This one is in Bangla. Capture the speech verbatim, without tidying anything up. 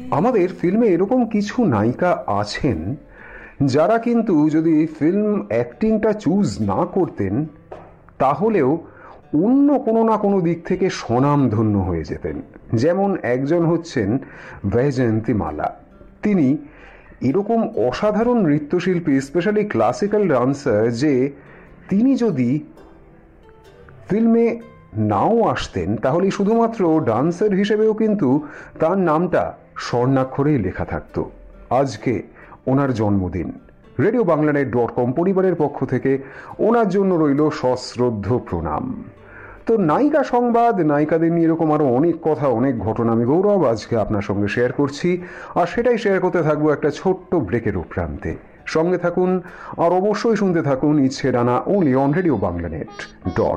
আমাদের ফিল্মে এরকম কিছু নায়িকা আছেন যারা কিন্তু যদি ফিল্ম অ্যাক্টিংটা চুজ না করতেন তাহলেও অন্য কোনো না কোনো দিক থেকে স্বনামধন্য হয়ে যেতেন। যেমন একজন হচ্ছেন বৈজয়ন্তীমালা। তিনি এরকম অসাধারণ নৃত্যশিল্পী, স্পেশালি ক্লাসিক্যাল ডান্সার, যে তিনি যদি ফিল্মে নাও আসতেন তাহলে শুধুমাত্র ডান্সার হিসেবেও কিন্তু তার নামটা স্বর্ণাক্ষরেই লেখা থাকতো। আজকে ওনার জন্মদিন। রেডিও বাংলানেট ডট কম পরিবারের পক্ষ থেকে ওনার জন্য রইল সশ্রদ্ধ প্রণাম। তো নায়িকা সংবাদ, নায়িকাদের নিয়ে এরকম আরও অনেক কথা, অনেক ঘটনা আমি গৌরব আজকে আপনার সঙ্গে শেয়ার করছি, আর সেটাই শেয়ার করতে থাকবো একটা ছোট্ট ব্রেকের উপরান্তে। সঙ্গে থাকুন আর অবশ্যই শুনতে থাকুন ইচ্ছে ডানা, ওনলি অন রেডিও বাংলানেট ডট